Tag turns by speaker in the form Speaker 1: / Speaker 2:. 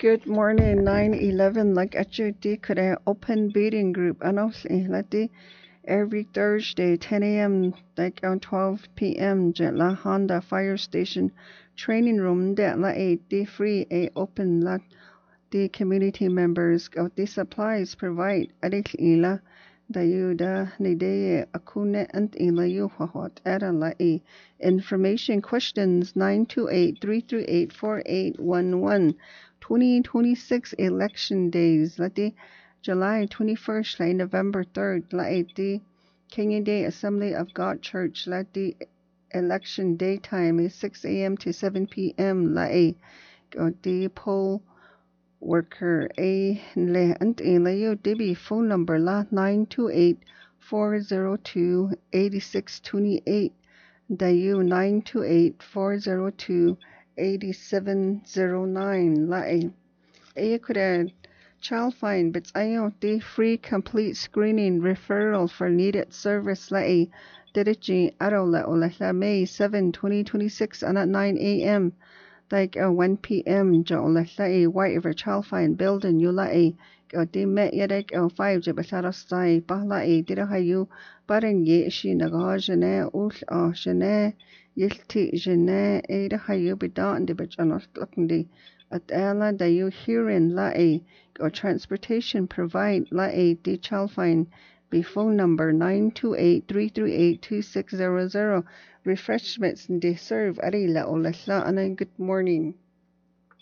Speaker 1: Good morning, 9/11. Like at your could open meeting group. Honestly, every Thursday, 10 a.m. like on 12 p.m. La Honda Fire Station training room. That la the free open la the community members of the supplies provide. Adik ila dayuda nideye akune and ila yu hot era la information questions 928-338-4811. 2026 election days lati July 21st la November 3rd la the Kenya Day Assembly of God Church lati election daytime is 6 a.m. to 7 p.m. la the poll worker a le ante la yo dibi phone number la 928-402-8628 dayu 928-402-8709 la a could child find but ayo the free complete screening referral for needed service la a diriji aro la ola May 7 2026 and at 9 a.m. like 1 p.m. jo la a white river child find building you la a di met yedek 5 jabasara sai pa la a dira hayu barin ye shi naga jene ul jene yilti jene a da hayu bidan de bajanos looking at ela da you hearing la a transportation provide la a di child find be phone number 928-338-2600 refreshments and they serve arila olasla and good morning.